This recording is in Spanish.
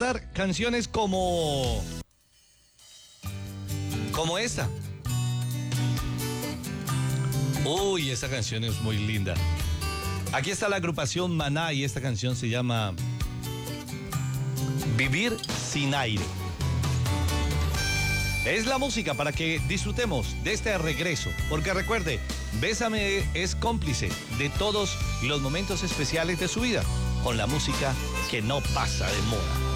recordar canciones como esta. Uy, esta canción es muy linda. Aquí está la agrupación Maná y esta canción se llama Vivir sin aire. Es la música para que disfrutemos de este regreso, porque recuerde, Bésame es cómplice de todos los momentos especiales de su vida, con la música que no pasa de moda.